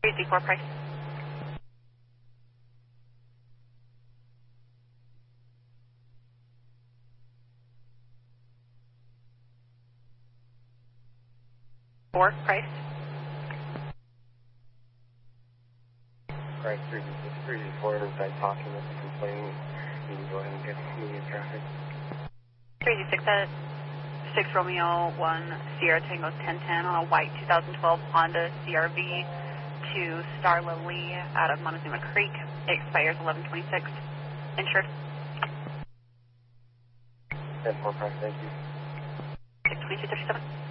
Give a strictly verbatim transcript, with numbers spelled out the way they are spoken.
three Z four price. Four price. Price three Z four, I'm talking with the complaint. You can go ahead and get immediate traffic. three Z six at six Romeo one Sierra Tango ten ten on a white two thousand twelve Honda C R V to Starla Lee out of Montezuma Creek. It expires eleven twenty-six. Insured. ten four price, thank you. six twenty-two thirty-seven.